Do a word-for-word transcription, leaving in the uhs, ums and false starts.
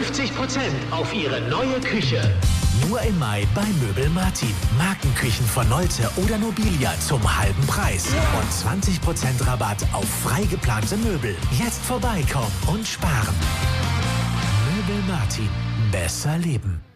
fünfzig Prozent auf Ihre neue Küche. Nur im Mai bei Möbel Martin. Markenküchen von Nolte oder Nobilia zum halben Preis. Und zwanzig Prozent Rabatt auf frei geplante Möbel. Jetzt vorbeikommen und sparen. Möbel Martin. Besser leben.